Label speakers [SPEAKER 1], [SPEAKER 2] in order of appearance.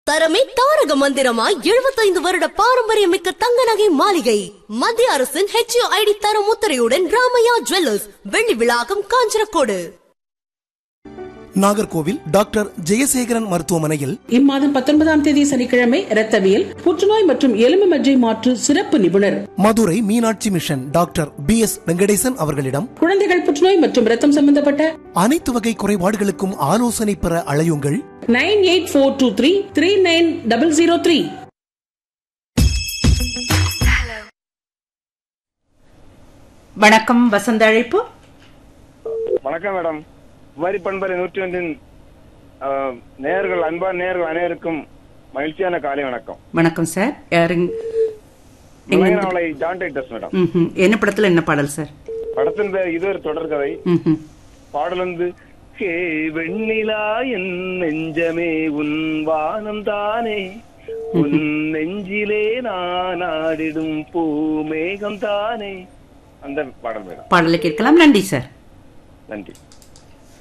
[SPEAKER 1] தரமே தாரக மந்திரமாய் 75 வருட பாரம்பரியமிக்க தங்க நகை மாளிகை. மத்திய அரசின் HUID தரம் முத்திரையுடன் ராமையா ஜுவல்லர்ஸ், வெள்ளி விழாக்கம், காஞ்சனக்கோடு.
[SPEAKER 2] நாகர்கோவில் டாக்டர் ஜெயசேகரன் மருத்துவமனையில்
[SPEAKER 3] இம்மாதம் 19ஆம் தேதி சனிக்கிழமை இரத்தவியல், புற்றுநோய் மற்றும் எலும்பு மஜ்ஜை மாற்று சிறப்பு நிபுணர்
[SPEAKER 2] Madurai Meenakshi mission doctor BS Venkatesan அவர்களிடம்
[SPEAKER 3] குழந்தைகள் புற்றுநோய் மற்றும் இரத்தம் சம்பந்தப்பட்ட
[SPEAKER 2] அனைத்து வகை குறைபாடுகளுக்கும் ஆலோசனை பெற அழையுங்கள்.
[SPEAKER 3] 9842339003.
[SPEAKER 4] வணக்கம், வசந்த அழைப்பு.
[SPEAKER 5] வணக்கம் மேடம். குமாரி பண்பரை 101 நேயர்கள், அன்பான நேயர்கள் அனைவருக்கும் மகிழ்ச்சியான காலை வணக்கம்.
[SPEAKER 4] வணக்கம் சார்.
[SPEAKER 5] John Titus madam.
[SPEAKER 4] என்ன படத்துல என்ன பாடல் சார்?
[SPEAKER 5] படத்தின் பேர் இது ஒரு தொடர்கதை. பாடல் வந்து ஹே வெண்ணிலா என் நெஞ்சமே உன் வானம் தானே, உன் நெஞ்சிலே நான் ஆடிடும் பூ மேகம் தானே, அந்த பாடல் மேடம்.
[SPEAKER 4] பாடலை கேட்கலாம். நன்றி சார்.
[SPEAKER 5] நன்றி.